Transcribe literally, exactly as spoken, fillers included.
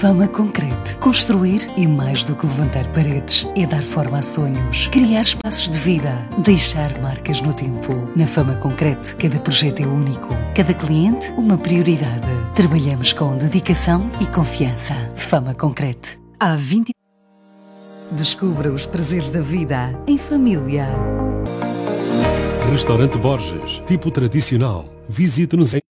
Fama Concrete. Construir é mais do que levantar paredes, é dar forma a sonhos, criar espaços de vida, deixar marcas no tempo. Na Fama Concrete, cada projeto é único, cada cliente uma prioridade. Trabalhamos com dedicação e confiança. Fama Concrete. Há vinte Descubra os prazeres da vida em família. Restaurante Borges, tipo tradicional. Visite-nos em